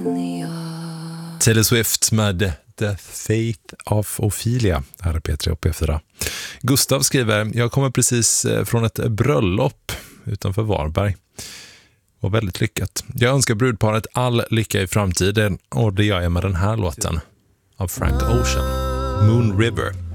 Taylor Swift med The Faith of Ophelia. Här är P3 och P4. Gustav skriver: jag kommer precis från ett bröllop utanför Varberg. Var väldigt lyckat. Jag önskar brudparet all lycka i framtiden, och det gör jag med den här låten av Frank Ocean, Moon River.